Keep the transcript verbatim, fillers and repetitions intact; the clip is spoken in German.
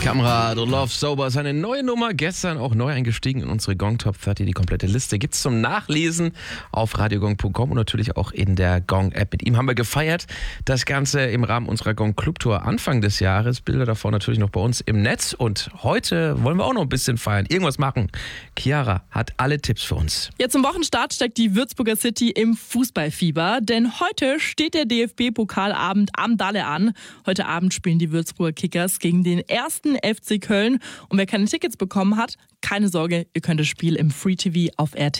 Kamera, The Love Sober ist eine neue Nummer, gestern auch neu eingestiegen in unsere Gong Top dreißig. Die komplette Liste gibt's zum Nachlesen auf radiogong punkt com und natürlich auch in der Gong App. Mit ihm haben wir gefeiert, das Ganze im Rahmen unserer Gong Club Tour Anfang des Jahres. Bilder davon natürlich noch bei uns im Netz und heute wollen wir auch noch ein bisschen feiern, irgendwas machen. Chiara hat alle Tipps für uns. Ja, zum Wochenstart steckt die Würzburger City im Fußballfieber, denn heute steht der D F B-Pokalabend am Dalle an. Heute Abend spielen die Würzburger Kickers gegen den ersten F C Köln. Und wer keine Tickets bekommen hat, keine Sorge, ihr könnt das Spiel im Free T V auf R T